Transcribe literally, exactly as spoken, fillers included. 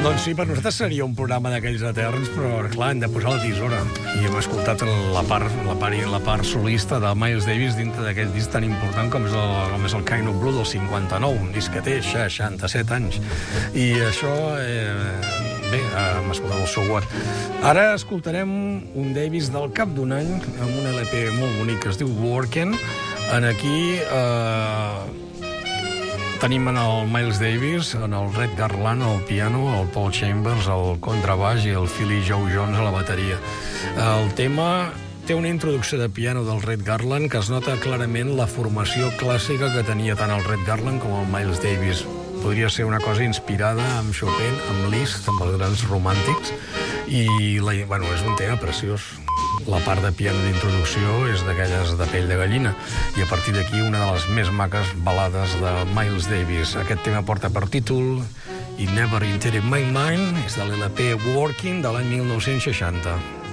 Doncs sí, per nosaltres seria un programa d'aquells eterns, però, clar, hem de posar la tisora. I hem escoltat la part, la part, la part solista de Miles Davis dintre d'aquest disc tan important com és el, com és el Kind of Blue del cinquanta-nou, un disc que té seixanta-set anys. I això, eh, bé, hem escoltat el So What. Ara escoltarem un Davis del cap d'un any, amb un L P molt bonic que es diu Workin'. En aquí... Eh, tenim en el Miles Davis, en el Red Garland al piano, el Paul Chambers al contrabaix i el Philly Joe Jones a la bateria. El tema té una introducció de piano del Red Garland que es nota clarament la formació clàssica que tenia tant el Red Garland com el Miles Davis. Podria ser una cosa inspirada amb Chopin, amb Liszt, amb els grans romàntics, i la, bueno, és un tema preciós. La part de piano d'introducció és d'aquelles de pell de gallina, i a partir d'aquí una de les més maques balades de Miles Davis. Aquest tema porta per títol It Never Entered My Mind, és de l'L P Workin' de l'any mil nou-cents seixanta.